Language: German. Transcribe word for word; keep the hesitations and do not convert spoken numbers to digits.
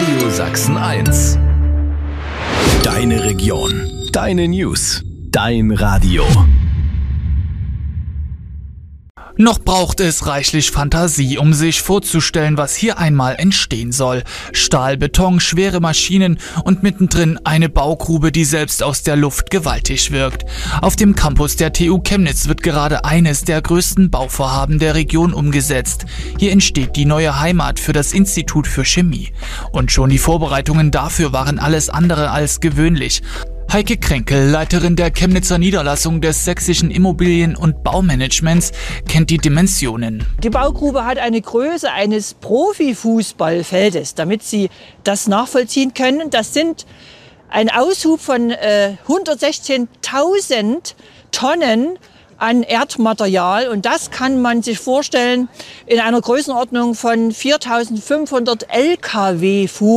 Radio Sachsen eins. Deine Region, deine News, dein Radio. Noch braucht es reichlich Fantasie, um sich vorzustellen, was hier einmal entstehen soll. Stahl, Beton, schwere Maschinen und mittendrin eine Baugrube, die selbst aus der Luft gewaltig wirkt. Auf dem Campus der T U Chemnitz wird gerade eines der größten Bauvorhaben der Region umgesetzt. Hier entsteht die neue Heimat für das Institut für Chemie. Und schon die Vorbereitungen dafür waren alles andere als gewöhnlich. Heike Kränkel, Leiterin der Chemnitzer Niederlassung des sächsischen Immobilien- und Baumanagements, kennt die Dimensionen. Die Baugrube hat eine Größe eines Profifußballfeldes, damit Sie das nachvollziehen können. Das sind ein Aushub von äh, hundertsechzehntausend Tonnen an Erdmaterial, und das kann man sich vorstellen in einer Größenordnung von viertausendfünfhundert L K W Fuhr.